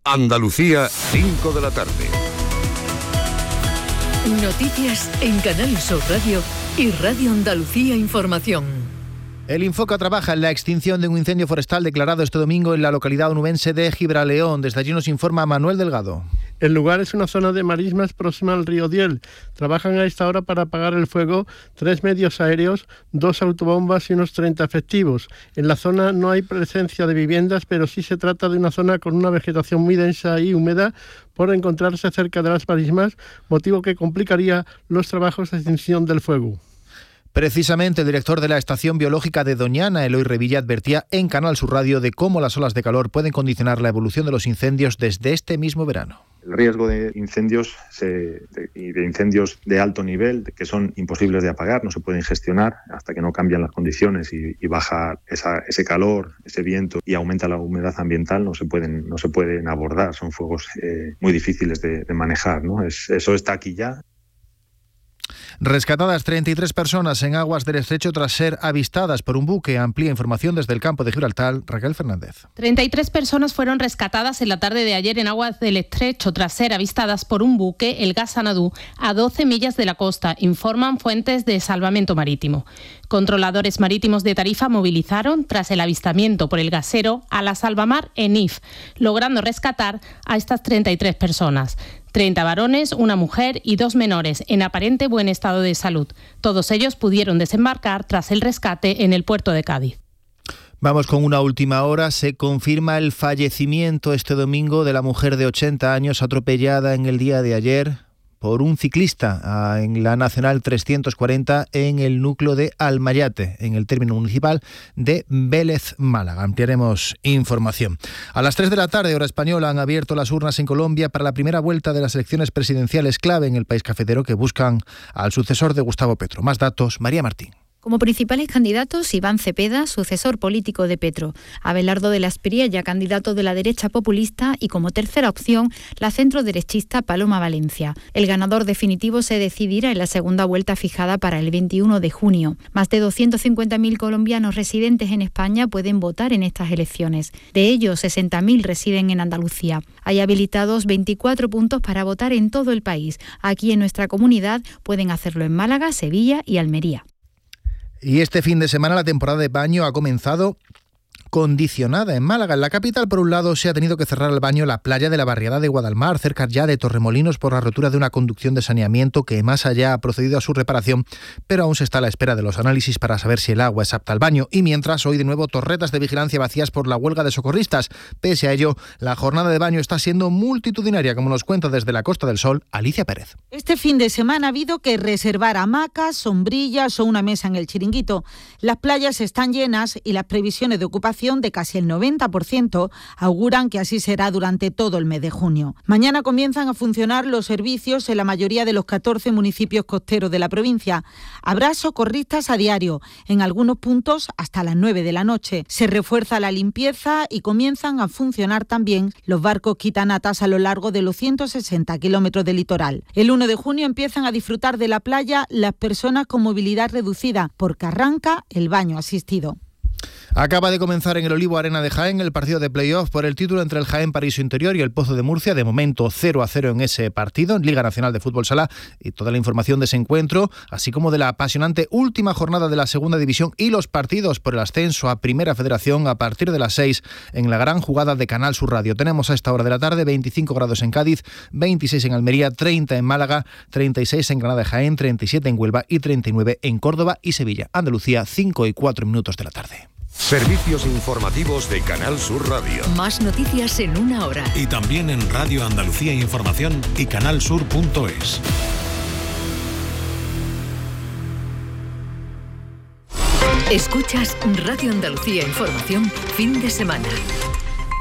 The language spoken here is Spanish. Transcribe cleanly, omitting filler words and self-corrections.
Andalucía, 5 de la tarde. Noticias en Canal Sur Radio y Radio Andalucía Información. El Infoca trabaja en la extinción de un incendio forestal declarado este domingo en la localidad onubense de Gibraleón. Desde allí nos informa Manuel Delgado. El lugar es una zona de marismas próxima al río Diel. Trabajan a esta hora para apagar el fuego 3 medios aéreos, 2 autobombas y unos 30 efectivos. En la zona no hay presencia de viviendas, pero sí se trata de una zona con una vegetación muy densa y húmeda por encontrarse cerca de las marismas, motivo que complicaría los trabajos de extinción del fuego. Precisamente el director de la Estación Biológica de Doñana, Eloy Revilla, advertía en Canal Sur Radio de cómo las olas de calor pueden condicionar la evolución de los incendios desde este mismo verano. El riesgo de incendios y de incendios de alto nivel, que son imposibles de apagar, no se pueden gestionar hasta que no cambian las condiciones y baja ese calor, ese viento y aumenta la humedad ambiental, no se pueden abordar. Son fuegos muy difíciles de manejar, ¿no? Eso está aquí ya. Rescatadas 33 personas en aguas del estrecho tras ser avistadas por un buque. Amplía información desde el campo de Gibraltar, Raquel Fernández. 33 personas fueron rescatadas en la tarde de ayer en aguas del estrecho tras ser avistadas por un buque, el Gas Sanadú, a 12 millas de la costa, informan fuentes de salvamento marítimo. Controladores marítimos de Tarifa movilizaron, tras el avistamiento por el gasero, a la Salvamar Enif, logrando rescatar a estas 33 personas. 30 varones, una mujer y 2 menores, en aparente buen estado de salud. Todos ellos pudieron desembarcar tras el rescate en el puerto de Cádiz. Vamos con una última hora. Se confirma el fallecimiento este domingo de la mujer de 80 años atropellada en el día de ayer por un ciclista en la Nacional 340 en el núcleo de Almayate, en el término municipal de Vélez, Málaga. Ampliaremos información. A las 3 de la tarde, hora española, han abierto las urnas en Colombia para la primera vuelta de las elecciones presidenciales clave en el país cafetero que buscan al sucesor de Gustavo Petro. Más datos, María Martín. Como principales candidatos, Iván Cepeda, sucesor político de Petro, Abelardo de la Espriella, candidato de la derecha populista, y como tercera opción, la centroderechista Paloma Valencia. El ganador definitivo se decidirá en la segunda vuelta fijada para el 21 de junio. Más de 250.000 colombianos residentes en España pueden votar en estas elecciones. De ellos, 60.000 residen en Andalucía. Hay habilitados 24 puntos para votar en todo el país. Aquí en nuestra comunidad pueden hacerlo en Málaga, Sevilla y Almería. Y este fin de semana la temporada de baño ha comenzado condicionada en Málaga. En la capital, por un lado, se ha tenido que cerrar al baño la playa de la barriada de Guadalmar, cerca ya de Torremolinos, por la rotura de una conducción de saneamiento que más allá ha procedido a su reparación, pero aún se está a la espera de los análisis para saber si el agua es apta al baño. Y mientras, hoy de nuevo torretas de vigilancia vacías por la huelga de socorristas. Pese a ello, la jornada de baño está siendo multitudinaria, como nos cuenta desde la Costa del Sol Alicia Pérez. Este fin de semana ha habido que reservar hamacas, sombrillas o una mesa en el Chiringuito. Las playas están llenas y las previsiones de ocupación de casi el 90% auguran que así será durante todo el mes de junio. Mañana comienzan a funcionar los servicios en la mayoría de los 14 municipios costeros de la provincia. Habrá socorristas a diario, en algunos puntos hasta las 9 de la noche. Se refuerza la limpieza y comienzan a funcionar también los barcos quitanatas a lo largo de los 160 kilómetros de litoral. El 1 de junio empiezan a disfrutar de la playa las personas con movilidad reducida, porque arranca el baño asistido. Acaba de comenzar en el Olivo Arena de Jaén el partido de playoff por el título entre el Jaén Paraíso Interior y el Pozo de Murcia. De momento 0-0 en ese partido, en Liga Nacional de Fútbol Sala, y toda la información de ese encuentro, así como de la apasionante última jornada de la Segunda División y los partidos por el ascenso a Primera Federación a partir de las 6 en la gran jugada de Canal Sur Radio. Tenemos a esta hora de la tarde 25 grados en Cádiz, 26 en Almería, 30 en Málaga, 36 en Granada de Jaén, 37 en Huelva y 39 en Córdoba y Sevilla. Andalucía, 5 y 4 minutos de la tarde. Servicios informativos de Canal Sur Radio. Más noticias en una hora. Y también en Radio Andalucía Información y canalsur.es. Escuchas Radio Andalucía Información, fin de semana.